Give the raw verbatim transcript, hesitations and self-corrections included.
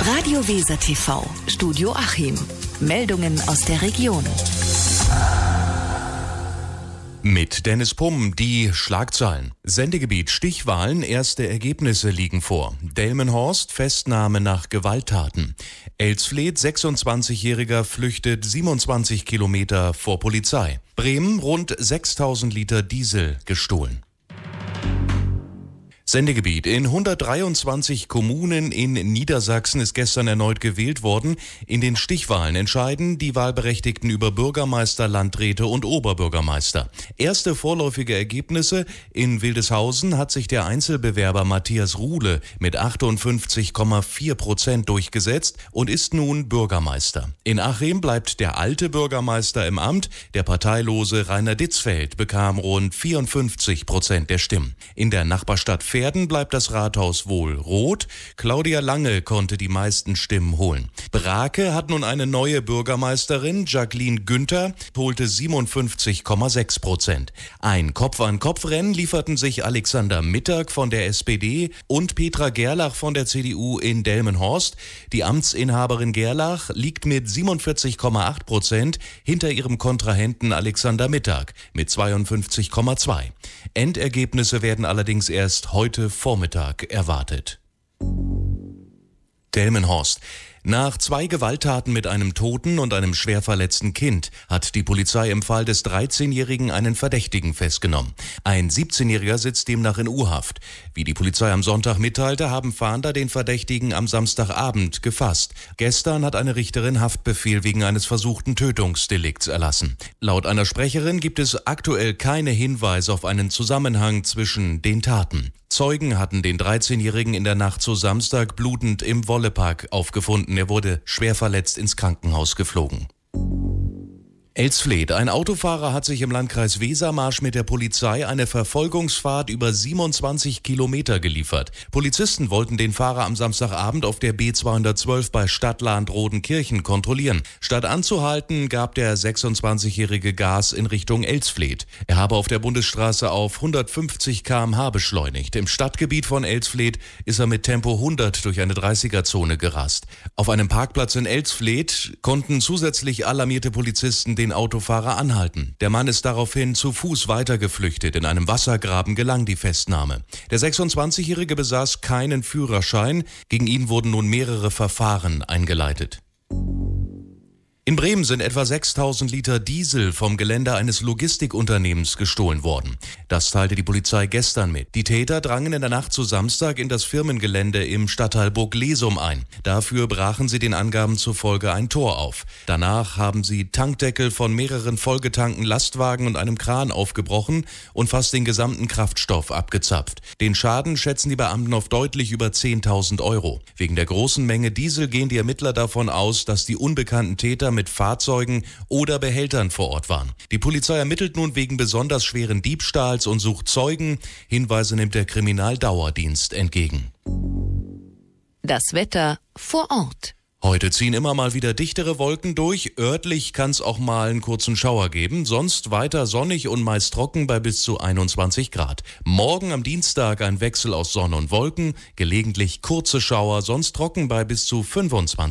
Radio Weser T V, Studio Achim. Meldungen aus der Region. Mit Dennis Pumm die Schlagzeilen. Sendegebiet Stichwahlen, erste Ergebnisse liegen vor. Delmenhorst, Festnahme nach Gewalttaten. Elsfleth, sechsundzwanzigjähriger flüchtet siebenundzwanzig Kilometer vor Polizei. Bremen, rund sechstausend Liter Diesel gestohlen. Sendegebiet. In hundertdreiundzwanzig Kommunen in Niedersachsen ist gestern erneut gewählt worden. In den Stichwahlen entscheiden die Wahlberechtigten über Bürgermeister, Landräte und Oberbürgermeister. Erste vorläufige Ergebnisse: In Wildeshausen hat sich der Einzelbewerber Matthias Ruhle mit achtundfünfzig Komma vier Prozent durchgesetzt und ist nun Bürgermeister. In Achim bleibt der alte Bürgermeister im Amt. Der parteilose Rainer Ditzfeld bekam rund vierundfünfzig Prozent der Stimmen. In der Nachbarstadt Verden bleibt das Rathaus wohl rot. Claudia Lange konnte die meisten Stimmen holen. Brake hat nun eine neue Bürgermeisterin. Jacqueline Günther holte siebenundfünfzig Komma sechs Prozent. Ein Kopf-an-Kopf-Rennen lieferten sich Alexander Mittag von der S P D und Petra Gerlach von der C D U in Delmenhorst. Die Amtsinhaberin Gerlach liegt mit siebenundvierzig Komma acht Prozent hinter ihrem Kontrahenten Alexander Mittag mit zweiundfünfzig Komma zwei. Endergebnisse werden allerdings erst heute Vormittag erwartet. Delmenhorst. Nach zwei Gewalttaten mit einem toten und einem schwer verletzten Kind hat die Polizei im Fall des dreizehnjährigen einen Verdächtigen festgenommen. Ein siebzehnjähriger sitzt demnach in U-Haft. Wie die Polizei am Sonntag mitteilte, haben Fahnder den Verdächtigen am Samstagabend gefasst. Gestern hat eine Richterin Haftbefehl wegen eines versuchten Tötungsdelikts erlassen. Laut einer Sprecherin gibt es aktuell keine Hinweise auf einen Zusammenhang zwischen den Taten. Zeugen hatten den dreizehnjährigen in der Nacht zu Samstag blutend im Wollepark aufgefunden. Er wurde schwer verletzt ins Krankenhaus geflogen. Elsfleth. Ein Autofahrer hat sich im Landkreis Wesermarsch mit der Polizei eine Verfolgungsfahrt über siebenundzwanzig Kilometer geliefert. Polizisten wollten den Fahrer am Samstagabend auf der B zweihundertzwölf bei Stadtland Rodenkirchen kontrollieren. Statt anzuhalten, gab der sechsundzwanzigjährige Gas in Richtung Elsfleth. Er habe auf der Bundesstraße auf hundertfünfzig Kilometer pro Stunde beschleunigt. Im Stadtgebiet von Elsfleth ist er mit Tempo hundert durch eine dreißiger-Zone gerast. Auf einem Parkplatz in Elsfleth konnten zusätzlich alarmierte Polizisten den Autofahrer anhalten. Der Mann ist daraufhin zu Fuß weitergeflüchtet. In einem Wassergraben gelang die Festnahme. Der sechsundzwanzigjährige besaß keinen Führerschein. Gegen ihn wurden nun mehrere Verfahren eingeleitet. In Bremen sind etwa sechstausend Liter Diesel vom Gelände eines Logistikunternehmens gestohlen worden. Das teilte die Polizei gestern mit. Die Täter drangen in der Nacht zu Samstag in das Firmengelände im Stadtteil Burglesum ein. Dafür brachen sie den Angaben zufolge ein Tor auf. Danach haben sie Tankdeckel von mehreren vollgetankten Lastwagen und einem Kran aufgebrochen und fast den gesamten Kraftstoff abgezapft. Den Schaden schätzen die Beamten auf deutlich über zehntausend Euro. Wegen der großen Menge Diesel gehen die Ermittler davon aus, dass die unbekannten Täter mit Fahrzeugen oder Behältern vor Ort waren. Die Polizei ermittelt nun wegen besonders schweren Diebstahls und sucht Zeugen. Hinweise nimmt der Kriminaldauerdienst entgegen. Das Wetter vor Ort. Heute ziehen immer mal wieder dichtere Wolken durch. Örtlich kann es auch mal einen kurzen Schauer geben. Sonst weiter sonnig und meist trocken bei bis zu einundzwanzig Grad. Morgen am Dienstag ein Wechsel aus Sonne und Wolken. Gelegentlich kurze Schauer, sonst trocken bei bis zu fünfundzwanzig